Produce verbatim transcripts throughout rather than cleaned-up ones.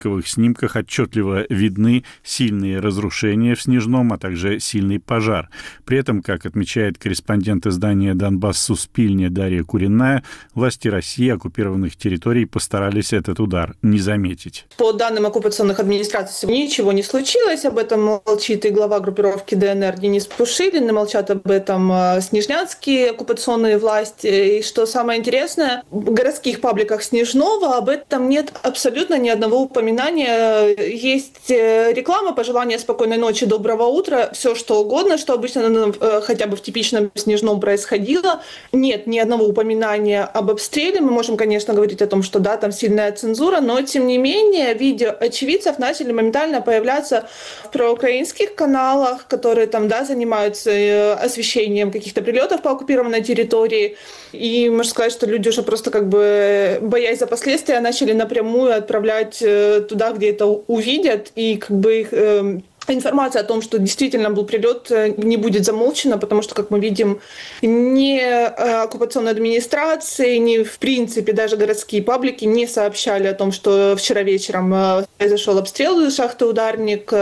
В снимках отчетливо видны сильные разрушения в Снежном, а также сильный пожар. При этом, как отмечает корреспондент издания «Донбасс Суспильне» Дарья Куренная, власти России оккупированных территорий постарались этот удар не заметить. По данным оккупационных администраций, ничего не случилось. Об этом молчит и глава группировки ДНР Денис Пушилин, и молчат об этом снежнянские оккупационные власти. И что самое интересное, в городских пабликах Снежного об этом нет абсолютно ни одного упоминания. Есть реклама, пожелания спокойной ночи, доброго утра, все что угодно, что обычно хотя бы в типичном Снежном происходило. Нет ни одного упоминания об обстреле. Мы можем, конечно, говорить о том, что да, там сильная цензура, но тем не менее видео очевидцев начали моментально появляться в проукраинских каналах, которые там, да, занимаются освещением каких-то прилетов по оккупированной территории. И можно сказать, что люди уже просто как бы, боясь за последствия, начали напрямую отправлять туда, где это увидят, и как бы их э, информация о том, что действительно был прилет, не будет замолчена, потому что, как мы видим, ни оккупационные администрации, ни в принципе даже городские паблики не сообщали о том, что вчера вечером произошел обстрел шахты «Ударник»,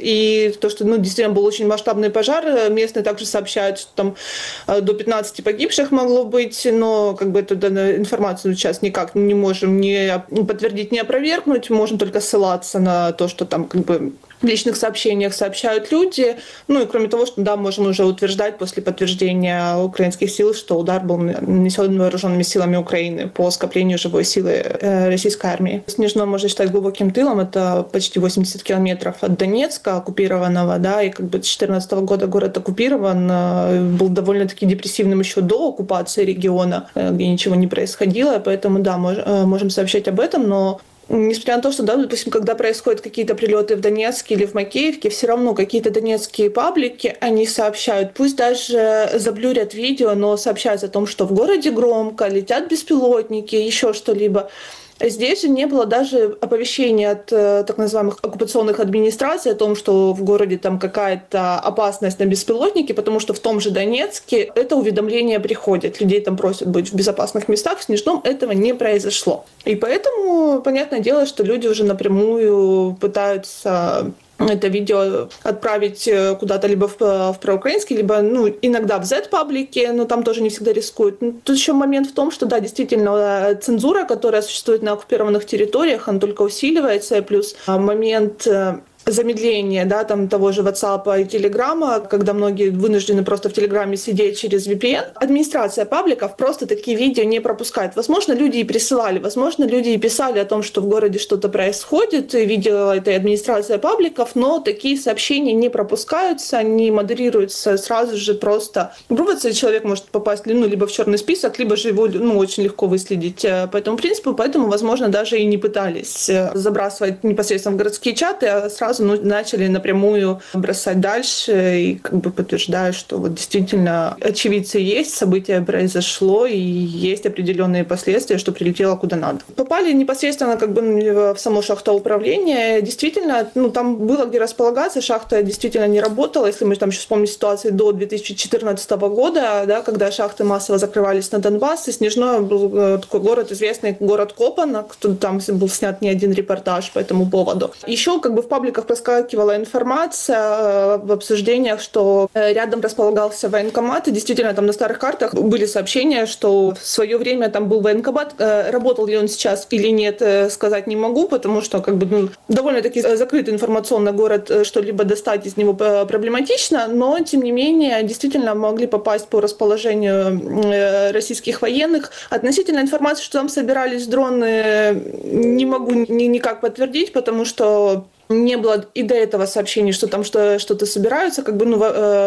и то, что ну, действительно был очень масштабный пожар. Местные также сообщают, что там до пятнадцати погибших могло быть, но как бы эту информацию сейчас никак не можем ни подтвердить, ни опровергнуть, можем только ссылаться на то, что там как бы в личных сообщениях сообщают люди. Ну и кроме того, что да, можем уже утверждать после подтверждения украинских сил, что удар был нанесен вооруженными силами Украины по скоплению живой силы российской армии. Снежно можно считать глубоким тылом. Это почти восемьдесят километров от Донецка, оккупированного, да, и как бы с две тысячи четырнадцатого года город оккупирован, был довольно-таки депрессивным еще до оккупации региона, где ничего не происходило, поэтому да, можем сообщать об этом, но несмотря на то, что, да, допустим, когда происходят какие-то прилеты в Донецке или в Макеевке, все равно какие-то донецкие паблики, они сообщают, пусть даже заблюрят видео, но сообщают о том, что в городе громко, летят беспилотники, еще что-либо. Здесь же не было даже оповещения от так называемых оккупационных администраций о том, что в городе там какая-то опасность на беспилотнике, потому что в том же Донецке это уведомление приходит. Людей там просят быть в безопасных местах, в Снежном этого не произошло. И поэтому, понятное дело, что люди уже напрямую пытаются это видео отправить куда-то либо в, в проукраинский, либо ну, иногда в Z-паблике, но там тоже не всегда рискуют. Тут еще момент в том, что да, действительно, цензура, которая существует на оккупированных территориях, она только усиливается, плюс момент замедление, да, там того же WhatsApp и Telegram, когда многие вынуждены просто в Телеграме сидеть через ви пи эн. Администрация пабликов просто такие видео не пропускает. Возможно, люди и присылали, возможно, люди и писали о том, что в городе что-то происходит, и видела это и администрация пабликов, но такие сообщения не пропускаются, они модерируются сразу же просто. Грубо говоря, человек может попасть ну, либо в черный список, либо же его ну, очень легко выследить по этому принципу, поэтому, возможно, даже и не пытались забрасывать непосредственно в городские чаты, а сразу Ну, начали напрямую бросать дальше и как бы подтверждаю, что вот действительно очевидцы есть, событие произошло и есть определенные последствия, что прилетело куда надо. Попали непосредственно как бы в само шахтоуправление. Действительно, ну, там было где располагаться, шахта действительно не работала. Если мы там еще вспомним ситуацию до две тысячи четырнадцатого года, да, когда шахты массово закрывались на Донбассе, Снежной был такой город, известный город Копанок, там был снят не один репортаж по этому поводу. Еще как бы в пабликах проскакивала информация в обсуждениях, что рядом располагался военкомат, и действительно там на старых картах были сообщения, что в свое время там был военкомат. Работал ли он сейчас или нет, сказать не могу, потому что как бы ну, довольно-таки закрытый информационный город, что-либо достать из него проблематично, но тем не менее действительно могли попасть по расположению российских военных. Относительно информации, что там собирались дроны, не могу никак подтвердить, потому что не было и до этого сообщений, что там что, что-то собираются. Как бы, ну,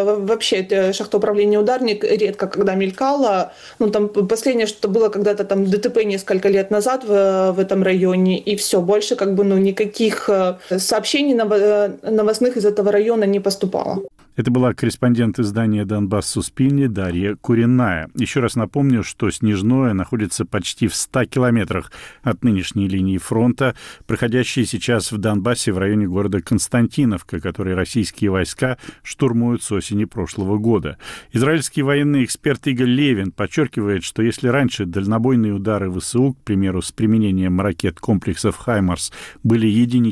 вообще шахтоуправление «Ударник» редко когда мелькало. Ну, там последнее, что было когда-то там ДТП несколько лет назад в, в этом районе, и все. Больше как бы, ну, никаких сообщений новостных из этого района не поступало. Это была корреспондент издания «Донбасс Суспильне» Дарья Куренная. Еще раз напомню, что Снежное находится почти в ста километрах от нынешней линии фронта, проходящей сейчас в Донбассе в районе города Константиновка, который российские войска штурмуют с осени прошлого года. Израильский военный эксперт Игорь Левин подчеркивает, что если раньше дальнобойные удары ВСУ, к примеру, с применением ракет комплексов «Хаймарс» были единичными,